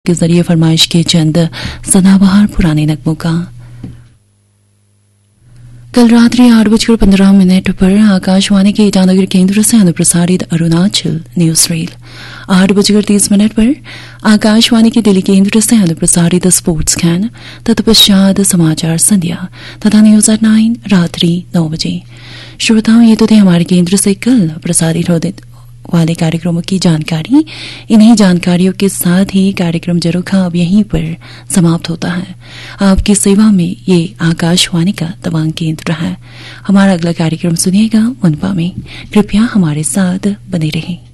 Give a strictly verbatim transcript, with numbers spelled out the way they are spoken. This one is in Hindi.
के जरिए फरमाइश के चंद सदाबहार पुराने नगमों का। कल रात्रि आठ बजकर पंद्रह मिनट पर आकाशवाणी के ईटानगर केंद्र से अनुप्रसारित अरुणाचल न्यूज रील, आठ बजकर तीस मिनट पर आकाशवाणी के दिल्ली केंद्र से अनुप्रसारित स्पोर्ट्स कैन, तत्पश्चात समाचार संध्या तथा न्यूज एट नाइन रात्रि नौ बजे। श्रोताओं, ये तो थे हमारे केंद्र से कल प्रसारित होने वाले कार्यक्रमों की जानकारी। इन्हीं जानकारियों के साथ ही कार्यक्रम जरोखा अब यहीं पर समाप्त होता है। आपकी सेवा में ये आकाशवाणी का तवांग केंद्र है। हमारा अगला कार्यक्रम सुनिएगा मुनपा में। कृपया हमारे साथ बने रहें।